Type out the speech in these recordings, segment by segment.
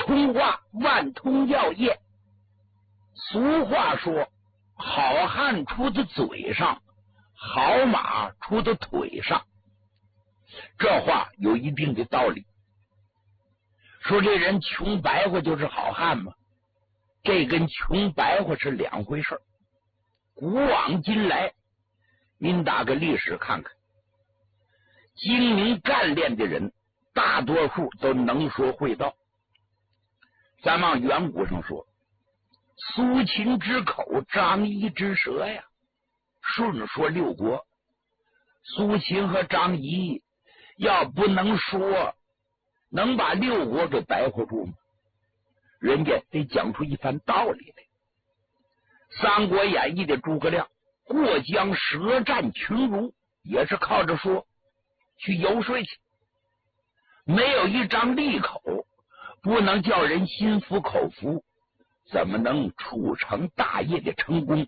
通话，万通药业。俗话说，好汉出在嘴上，好马出在腿上。这话有一定的道理。说这人穷白话就是好汉吗？这跟穷白话是两回事。古往今来，您打个历史看看，精明干练的人大多数都能说会道。咱往远古上说，苏秦之口，张仪之舌呀。顺说六国，苏秦和张仪要不能说，能把六国给白活住吗？人家得讲出一番道理来。三国演义的诸葛亮过江舌战群儒，也是靠着说去游说去，没有一张利口，不能叫人心服口服，怎么能促成大业的成功？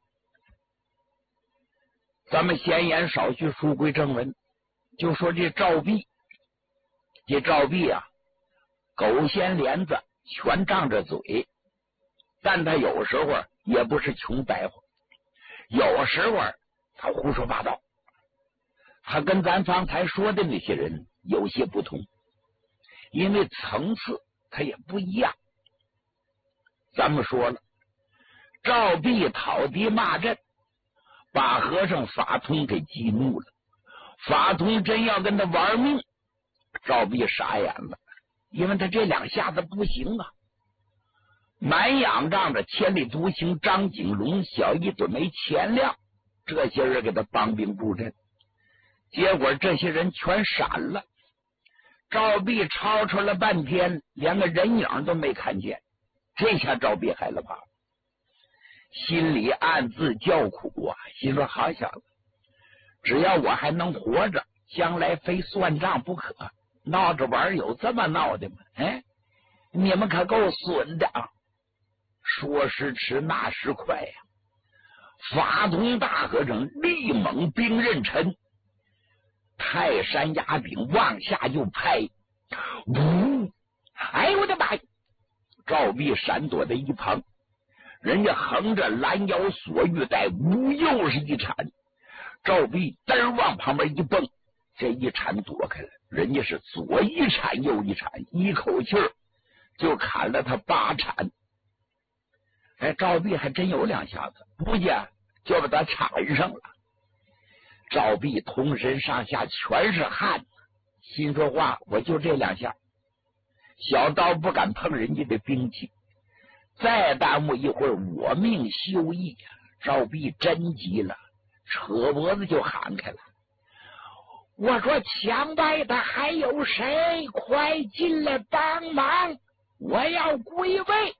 咱们闲言少叙，书归正文，就说这赵壁。这赵壁啊，狗掀帘子，全仗着嘴，但他有时候也不是穷白话，有时候他胡说八道。他跟咱方才说的那些人有些不同，因为层次他也不一样。咱们说了，赵壁讨敌骂阵，把和尚法通给激怒了。法通真要跟他玩命，赵壁傻眼了，因为他这两下子不行啊。满仰仗着千里独行张景龙、小一准没钱亮这些人给他帮兵布阵，结果这些人全闪了。赵壁吵吵了半天，连个人影都没看见。这下赵壁害了怕，心里暗自叫苦啊，心说好小子，只要我还能活着，将来非算账不可。闹着玩有这么闹的吗？你们可够损的啊！说时迟，那时快呀！法通大和尚力猛兵刃沉，泰山压柄往下就拍，呜！哎呦我的妈呀！赵壁闪躲在一旁，人家横着拦腰锁玉带，呜又是一铲，赵壁嘚往旁边一蹦，这一铲躲开了，人家是左一铲右一铲，一口气儿就砍了他8铲。赵壁还真有两下子，不见就把他铲上了。赵壁通身上下全是汗，心说话我就这两下，小刀不敢碰人家的兵器，再耽误一会儿我命休矣呀！赵壁真急了，扯脖子就喊开了，我说墙外的还有谁？快进来帮忙，我要归位。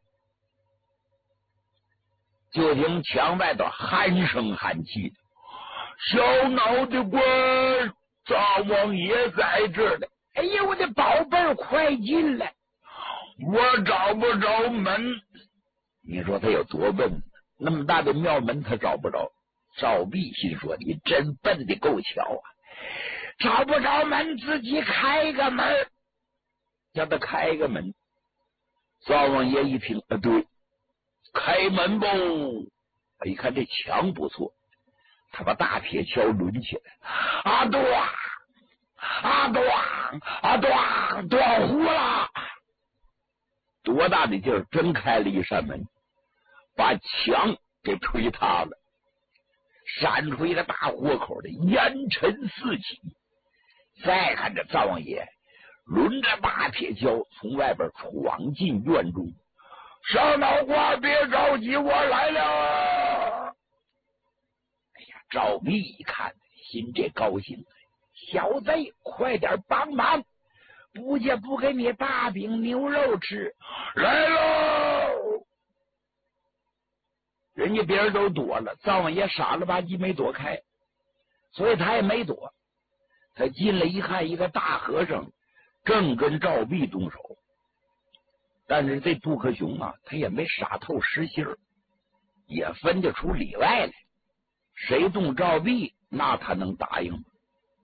就听墙外头鼾声鼾气的，小脑袋瓜，赵王爷在这里。哎呀，我的宝贝儿，快进来！我找不着门。你说他有多笨？那么大的庙门他找不着。赵壁心说：你真笨的够巧啊！找不着门，自己开个门，叫他开个门。赵王爷一听，对，开门不？一看这墙不错，他把大铁锹抡起来，啊咚啊咚啊咚，断呼了！多大的劲儿，真开了一扇门，把墙给吹塌了，闪出一个大豁口的烟尘四起。再看这赵王爷抡着大铁锹从外边闯进院中，小脑瓜别着急，我来了！哎呀，赵壁一看心这高兴，小贼快点帮忙，不介不给你大饼牛肉吃，来喽！人家别人都躲了，赵王爷傻了吧唧没躲开，所以他也没躲。他进来一看，一个大和尚正跟赵壁动手，但是这杜克雄啊，他也没傻透实心儿，也分得出里外来。谁动赵壁，那他能答应吗？